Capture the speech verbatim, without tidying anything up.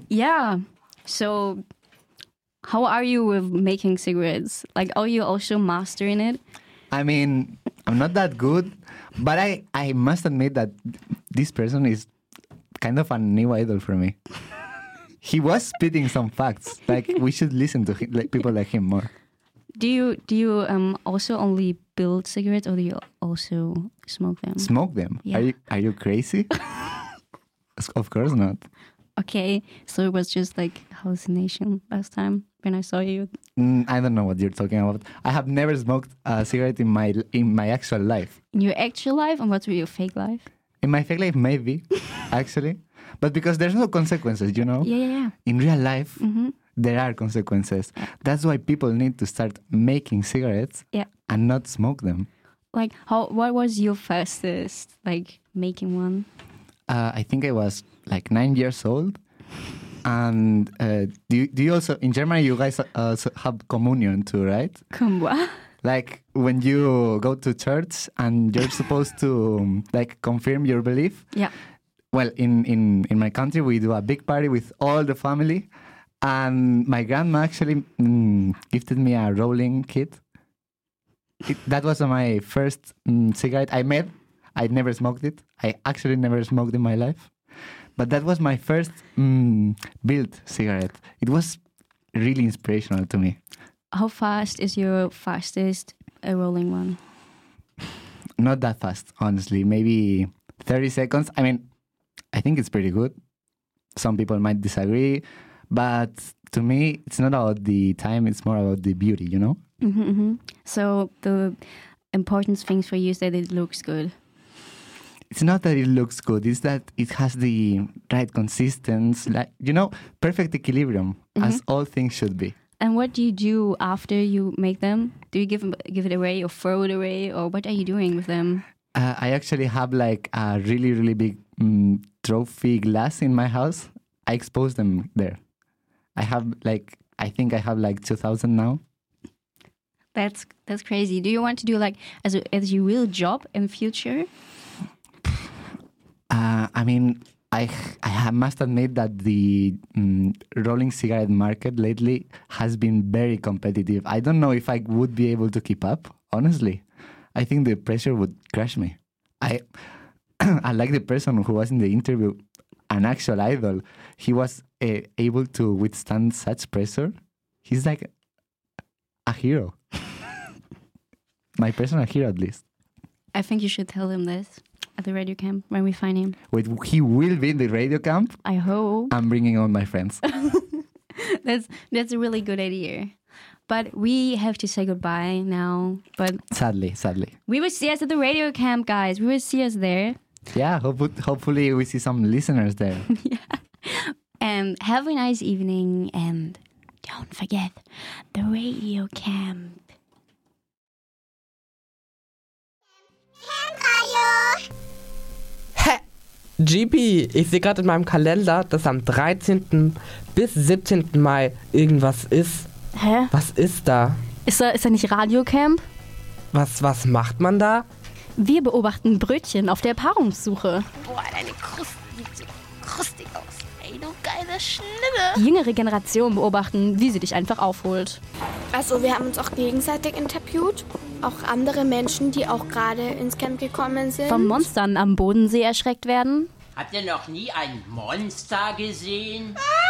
Yeah. So, how are you with making cigarettes? Like, are you also mastering it? I mean, I'm not that good, but I, I must admit that this person is kind of a new idol for me. He was spitting some facts. Like, we should listen to him, like people like him more. Do you do you um also only build cigarettes, or do you also smoke them? Smoke them? Yeah. Are you are you crazy? Of course not. Okay, so it was just like hallucination last time when I saw you. Mm, I don't know what you're talking about. I have never smoked a cigarette in my in my actual life. In your actual life, and what's with your fake life? In my fake life, maybe, actually. But because there's no consequences, you know? Yeah, yeah, yeah. In real life, Mm-hmm. there are consequences. That's why people need to start making cigarettes Yeah. and not smoke them. Like, how? What was your fastest, like, making one? Uh, I think I was like nine years old. And uh, do, you, do you also, in Germany, you guys also have communion too, right? Come what? Like when you go to church and you're supposed to um, like confirm your belief. Yeah. Well, in, in, in my country, we do a big party with all the family. And my grandma actually mm, gifted me a rolling kit. It, that was my first mm, cigarette I made. I never smoked it. I actually never smoked in my life. But that was my first mm, built cigarette. It was really inspirational to me. How fast is your fastest uh, rolling one? Not that fast, honestly. Maybe thirty seconds. I mean, I think it's pretty good. Some people might disagree. But to me, it's not about the time. It's more about the beauty, you know? Mm-hmm, mm-hmm. So the important things for you is that it looks good. It's not that it looks good. It's that it has the right consistency. Like, you know, perfect equilibrium, mm-hmm. as all things should be. And what do you do after you make them? Do you give them, give it away or throw it away? Or what are you doing with them? Uh, I actually have like a really, really big um, trophy glass in my house. I expose them there. I have like, I think I have like two thousand now. That's that's crazy. Do you want to do like as a, as your real job in future? Uh, I mean, I I have, must admit that the um, rolling cigarette market lately has been very competitive. I don't know if I would be able to keep up, honestly. I think the pressure would crush me. I I like the person who was in the interview, an actual idol. He was uh, able to withstand such pressure. He's like a hero. My personal hero, at least. I think you should tell him this at the radio camp when we find him. Wait, he will be in the radio camp? I hope. I'm bringing on my friends. that's that's a really good idea. But we have to say goodbye now. But sadly, sadly. We will see us at the radio camp, guys. We will see us there. Yeah, hope- hopefully we see some listeners there. Yeah. And have a nice evening. And don't forget the radio camp. Hä? G P, ich sehe gerade in meinem Kalender, dass am dreizehnten bis siebzehnten Mai irgendwas ist. Hä? Was ist da? Ist da, ist da nicht Radiocamp? Was, was macht man da? Wir beobachten Brötchen auf der Paarungssuche. Boah, deine Kruste sieht so krustig aus. Ey, du geile Schnitte. Die jüngere Generation beobachten, wie sie dich einfach aufholt. Also wir haben uns auch gegenseitig interviewt. Auch andere Menschen, die auch gerade ins Camp gekommen sind. Vom Monstern am Bodensee erschreckt werden. Habt ihr noch nie ein Monster gesehen?